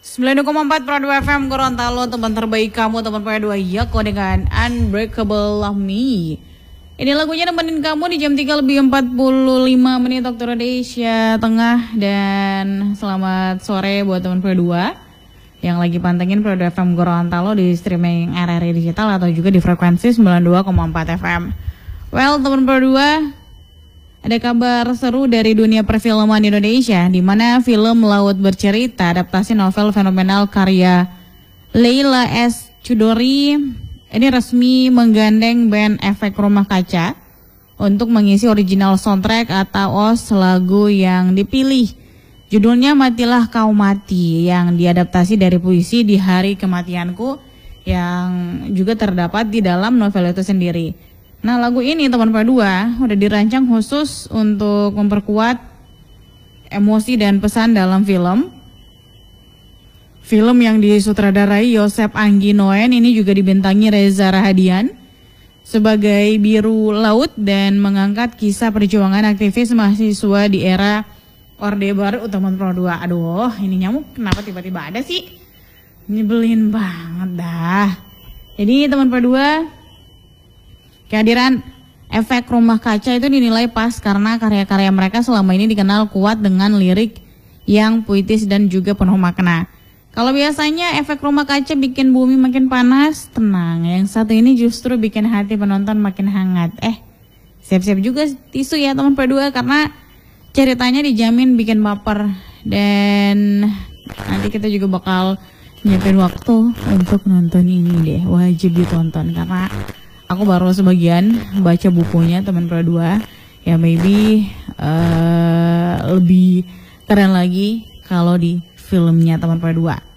92,4 Pro 2 FM Gorontalo, teman terbaik kamu, teman Pro 2 Yako dengan Unbreakable Love Me. Ini lagunya nemenin kamu di jam 3 lebih 45 menit waktu Indonesia Tengah. Dan selamat sore buat teman Pro 2 yang lagi pantengin Pro 2 FM Gorontalo di streaming RRI Digital atau juga di frekuensi 92,4 FM. Well, teman Pro 2, ada kabar seru dari dunia perfilman Indonesia, di mana film Laut Bercerita, adaptasi novel fenomenal karya Leila S. Chudori, ini resmi menggandeng band Efek Rumah Kaca untuk mengisi original soundtrack atau OST lagu yang dipilih. Judulnya Matilah Kau Mati, yang diadaptasi dari puisi Di Hari Kematianku yang juga terdapat di dalam novel itu sendiri. Nah, lagu ini teman Pro 2 udah dirancang khusus untuk memperkuat emosi dan pesan dalam film. Film yang disutradarai Yosep Anggi Noen ini juga dibintangi Reza Rahadian sebagai biru laut dan mengangkat kisah perjuangan aktivis mahasiswa di era Orde Baru teman Pro 2. Aduh, ini nyamuk kenapa tiba-tiba ada sih? Nyebelin banget dah. Jadi teman Pro 2, kehadiran Efek Rumah Kaca itu dinilai pas karena karya-karya mereka selama ini dikenal kuat dengan lirik yang puitis dan juga penuh makna. Kalau biasanya Efek Rumah Kaca bikin bumi makin panas, tenang. Yang satu ini justru bikin hati penonton makin hangat. Siap-siap juga tisu ya teman Pro 2 karena ceritanya dijamin bikin baper. Dan nanti kita juga bakal nyiapin waktu untuk nonton ini deh. Wajib ditonton karena aku baru sebagian baca bukunya teman Pro 2. Ya maybe lebih keren lagi kalau di filmnya teman Pro 2.